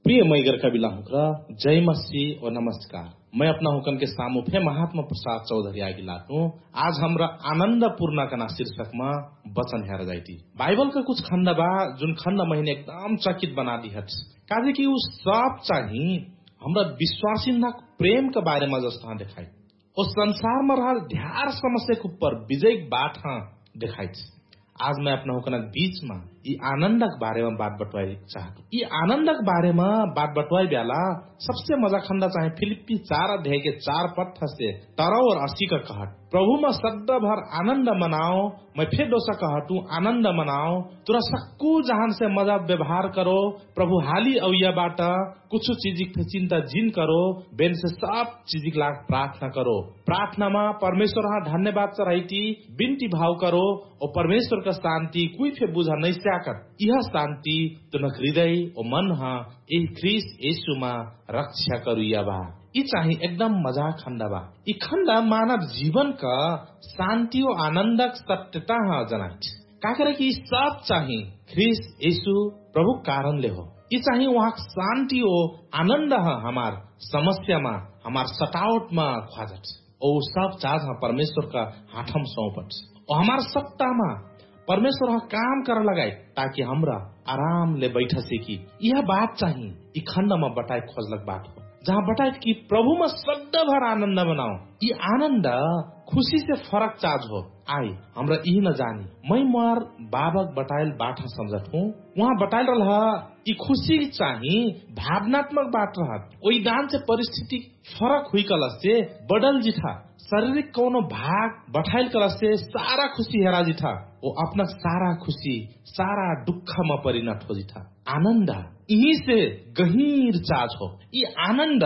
प्रिय मैगर कबिला हुक्रा जय मसीह और नमस्कार। मैं अपना हुकन के सामू फे महात्मा प्रसाद चौधरी आगे लातू। आज हमरा आनंद पूर्ण कना शीर्षक में वचन हेर जाइती। बाइबल का कुछ खंड बा जुन खंड महीने एकदम चकित बना दी हट काजे कि उस सब चाहिए हमरा विश्वासी ना प्रेम के बारे में जस्ता दिखाई और संसार में रहा ढेर समस्या के ऊपर विजय बाट दिखाई। आज मैं अपना हुकन बीच में ये आनंदक बारे में बात बटवाई चाहता हूँ। ये आनंदक बारे में बात बटवाई बेला सबसे मजा खंडा चाहे फिलिप्पी 4 अध्याय के 4 पद से 13 और 80 का कहट प्रभु में सदा भर आनंद मनाओ। मैं फिर दोसा कहतू आनंद मनाओ तुरा सक्कू जहान से मजा व्यवहार करो। प्रभु हाली अवैया बाटा कुछ चीज की चिंता जिन करो बेन से सब चीज की लाग प्रार्थना करो। प्रार्थना में परमेश्वर हाँ धन्यवाद चढ़ाई बिनती भाव करो और परमेश्वर का शांति कोई फिर बुझा नहीं कर यह शांति तुम हृदय और मन हाँ ख्रीस यीशु में रक्षा करू या बा। ये चाहिए एकदम मजा खंडा बा। ये खंडा मानव जीवन का शांति और आनंदक सत्यता हाँ जनाई का करे कि सब चाहिए ख्रीस यीशु प्रभु कारण ले हो। ये चाहिए वहाँ शांति और आनंद हाँ हमार समस्या में हमार सतावट में ख्वाजट और सब चाह परमेश्वर का हाथम सौंपट और हमार सत्ता में परमेश्वर हाँ काम कर लगाए ताकि हमरा आराम ले बैठा सीखी। यह बात चाहिए ये खंड में बताए खोजलक बात हो जहाँ बताए कि प्रभु में सदा भर आनंद बनाओ। ये आनंद खुशी से फरक चार्ज हो आई हमरा यही न जानी मैं मार बाबक बतायल बात समझत हूँ। वहाँ बतायल रहा ये खुशी चाहिए भावनात्मक बात रहा वही दान से परिस्थिति फरक हुई कल से बदल जिठा शारीरिक कोनो भाग बठाइल कल से सारा खुशी हेरा जिठा वो अपना सारा खुशी सारा दुख में परिणत हो जिठा। आनंद यही से गहीर चार्ज हो। ये आनंद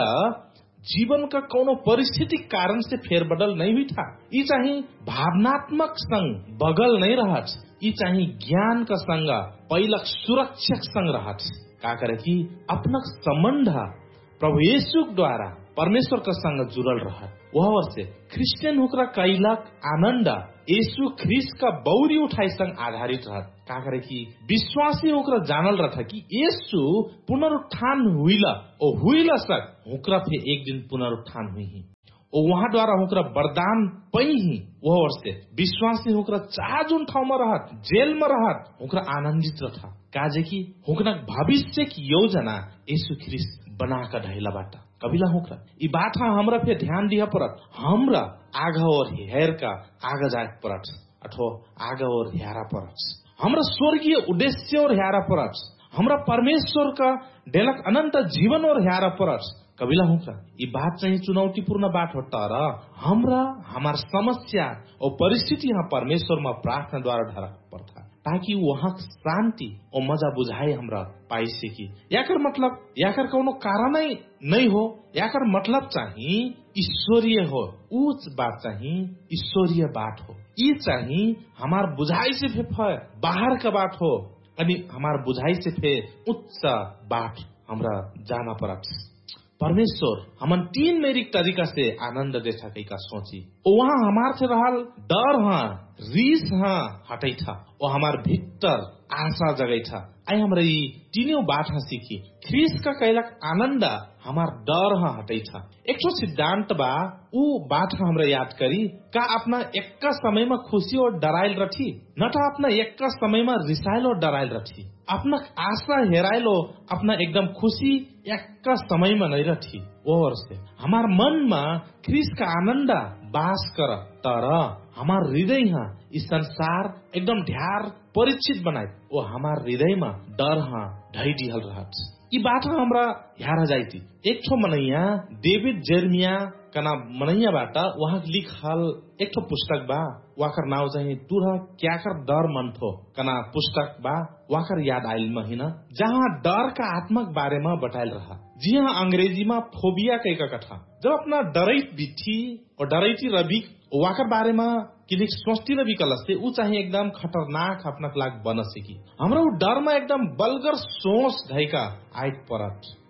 जीवन का कोनो परिस्थिति कारण से फेरबदल नहीं हुई था। ये चाहिए भावनात्मक संग बगल नहीं रहा। ये चाहिए ज्ञान का संग पहलक सुरक्षक संग रहा का करे कि अपना संबंध प्रभु यीशु द्वारा परमेश्वर का संग जुड़ल रहा। वह वर्ष क्रिश्चियन होकर कैलक आनंद यीशु ख्रीस्त का बौरी उठाई संग आधारित रहा का करे कि विश्वासी होकर जानल रहा कि यीशु पुनरुत्थान हुईला और हुईला सक होकर फिर एक दिन पुनरुत्थान हुई ही और वहाँ द्वारा होकर वरदान पई ही। वह वर्ष विश्वासी होकर चाह जुन ठाव में रहत जेल में रहत होकर आनंदित रहा काजे कि होकर भविष्य की योजना यीशु ख्रीस्त बना कर ढैला बाटा कबिला होकर ये बात हमरा फिर ध्यान दिया परत हमरा आगा और हेर का आगा जाए परत अथवा आगा और हेरा परत हमरा स्वर्गीय उद्देश्य और हेरा परत हमरा परमेश्वर का डेलक अनंत जीवन और हेरा परत कबिला होकर ये बात चाहिए चुनौतीपूर्ण बात होता रहा हमरा हमार समस्या और परिस्थिति यहाँ परमेश्वर में प्रार्थना द्वारा ढरा पड़ता ताकि वहाँ शांति और मजा बुझाए हमरा पाई से की याकर मतलब याकर कोनो कारण नहीं हो याकर मतलब चाहिए ईश्वरीय हो उच्च बात चाहिए ईश्वरीय बात हो। ये चाहिए हमार बुझाई से फिर बाहर का बात हो यानी हमार बुझाई से फिर उच्च बात हमरा जाना पड़ा। परमेश्वर हमन 3 मेरिक तरीका से आनंद दे सके का सोची वहाँ हमार से रहल डर हाँ रीस हाँ हटई था और हमार भीतर आशा जगई था। आई हमरा ये तीनों बात हाँ सीखी ख्रीस्त का कैलक आनंद हमार डर हाँ हटई था। एक तो सिद्धांत बा वो बात हमरा याद करी का अपना एक का समय में खुशी और डराइल रखी न तो अपना एक का समय में रिसाइल और डराइल रखी अपना आशा हेराइलो अपना एकदम खुशी एक का समय में नहीं रखी। वो से हमार मन में ख्रीस्त का आनंद बास कर तर हमार हृदय हाँ इस संसार एकदम ढ्यार परिचित बनाए वो हमार हृदय में डर हाँ ढई दिहल रहा। ये बात हमरा यार जाती एक ठो मनैया डेविड जेरमिया का नाम मनैया बाटा वहाँ लिखल एक ठो पुस्तक बा वाकर नाव चाहिए तुरा क्या कर डर मन थो कना पुस्तक बा वाकर याद आयल महीना जहाँ डर का आत्मक बारे में बतायल रहा। जी हाँ अंग्रेजी में फोबिया का कथा जब अपना डरैत बिथी और डरैती रवि वाकर बारे में कि सोचती रवि कलस से वो चाहिए एकदम खतरनाक अपना लाग बन सकी हमरा डर में एकदम बलगर सोच धैका आयत परत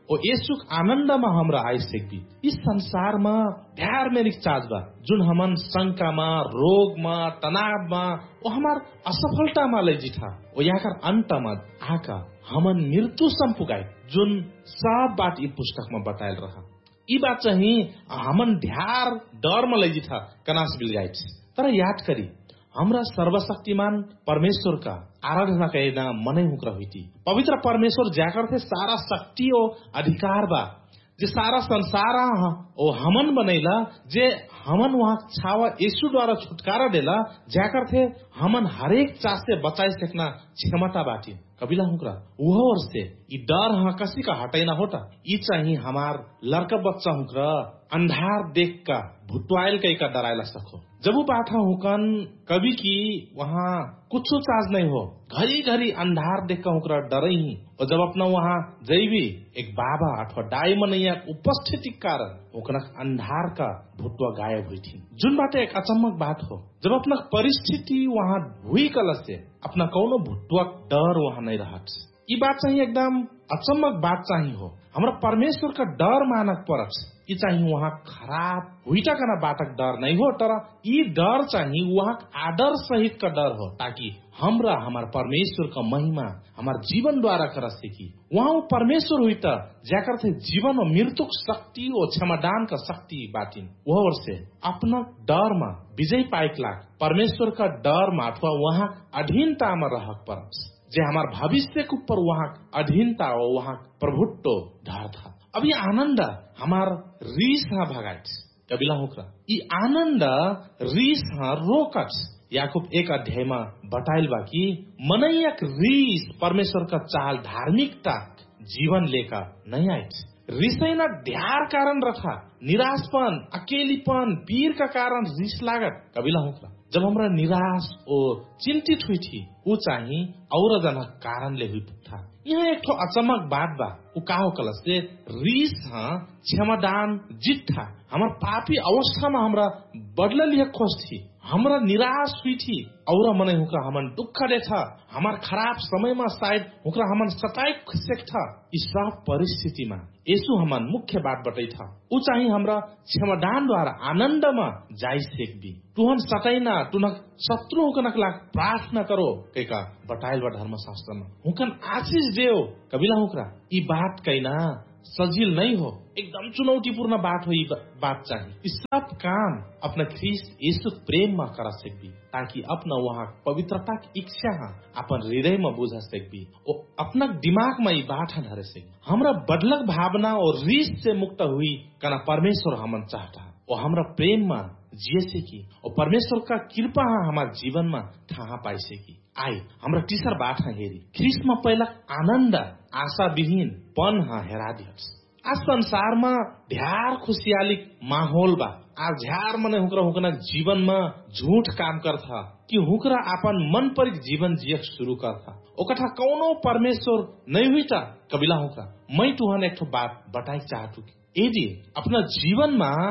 ओ यसुक आनन्दमा हमरा आइसक्बी। इस संसारमा ढेर मेरिक चार्ज बा जुन हमन शंकामा, रोगमा, तनावमा ओ हमार असफलतामा लैजिथा ओ याकर अन्तमा आका हमन मृत्यु सम्पुगाई जुन सब बात यी पुस्तकमा बतायल रहा। यी बात चाहिँ हमन ढेर डरमा लैजिथा कनास बिलगाइट। तर याद करी हमरा सर्वशक्तिमान परमेश्वर का आराधना कैना मनै हुक्र हुईती। पवित्र परमेश्वर ज्याकर थे सारा शक्ति ओ अधिकार बा जे सारा संसार ओ हमन बनैला, जे हमन वहाँ छावा यीशु द्वारा छुटकारा देला, ज्याकर थे हमन हरेक चास से बचाई सकना क्षमता बाटी। कबिला हुक्रा वह और से ई डर हाँ कसी का हटैना होता। ई चाहिए हमार लड़का बच्चा हुक्रा अंधार देख का भुटवाइल कई का डरायला सको। जब वो बाठा हुकन कभी की वहाँ कुछ चार्ज नहीं हो, घड़ी घड़ी अंधार देख का हुक्रा डर ही। और जब अपना वहाँ जैवी एक बाबा अथवा दाई मनैया उपस्थिति कारण हुकन अंधार का भुटवा गायब हुई थी। जुन बात एक अचम्मक बात हो, जब अपना परिस्थिति वहाँ हुई कल से अपना कौनो भुटवा डर वहाँ नहीं रहा। ये बात चाहिए एकदम अचम्मक बात चाहिए हो। हमरा परमेश्वर का डर मानक परच ये चाहिए वहाँ खराब हुईटा का बाटक डर नहीं हो, तर ये डर चाहिए वहाँ आदर सहित का डर हो, ताकि हमरा हमार परमेश्वर का महिमा हमार जीवन द्वारा कर सकी। वहाँ वो परमेश्वर हुई जाकर थे जीवन और मृत्यु शक्ति और क्षमादान का शक्ति बाटिन। वह और से अपना डर में विजय पाइक लाग परमेश्वर का डर में अथवा वहाँ अधीनता में रह पर जे हमार भविष्य के ऊपर वहाँ अधीनता और वहाँ प्रभुत्व डर था। अब ये आनंद हमार रीस हाँ भगाट कबिला होकरा ये आनंद रीस हाँ रोकट। याकूब 1 अध्याय में बताइल बा कि मनैयक रीस परमेश्वर का चाल धार्मिकता जीवन लेकर नहीं आई। रिसैना ढ्यार कारण रखा निराशपन, अकेलीपन, पीर का कारण रिस लागत कबिला होकरा। जब हमरा निराश और चिंतित हुई थी वो चाहिए और जना कारण ले हुई था। यहाँ एक तो अचमक बात बा वो का हो कल से रीस हाँ क्षमादान जीत था। हमार पापी अवस्था में हमरा बदल लिया खोज थी, हमरा निराश हुई थी और मने हुकरा हमन दुख दे था। हमार खराब समय में शायद हुकरा हमन सताई सेक था। इस सब परिस्थिति में यीशु हमन मुख्य बात बताई था वो चाहिए हमरा क्षमादान द्वारा आनंद में जाई सेक भी। तुहन सताइना तुनक शत्रु हुकनक लाग प्रार्थना करो कैका बताइल बा धर्मशास्त्र में। हुकन आशीष देव कबिला हुकरा ई बात कैना सजिल नहीं हो, एकदम चुनौतीपूर्ण बात हो। ये बात चाहिए इस सब काम अपना ख्रीस्त यीशु प्रेम में करा सकबी, ताकि अपना वहाँ पवित्रता की इच्छा अपन हृदय में बुझा सकबी और अपना दिमाग में ये बात धरे से हमरा बदलक भावना और रीस से मुक्त हुई कना परमेश्वर हमन चाहता और हमरा प्रेम में जिये से की और परमेश्वर का कृपा हमारे जीवन में ठहा पाई से की। आई हमरा तीसर बात हेरी ख्रीस्त में पहला आनंद आशा विहीन पन हेरा दियस। आज संसार में ढेर खुशियाली माहौल बा। आज ढेर मने हुकरा हुकना जीवन में झूठ काम करता कि हुकरा अपन मन पर जीवन जियक शुरू करता ओकठा कौनो परमेश्वर नहीं हुई था कबिला हुकरा। मैं तुहन एक बात बताई चाहतू यदि अपना जीवन में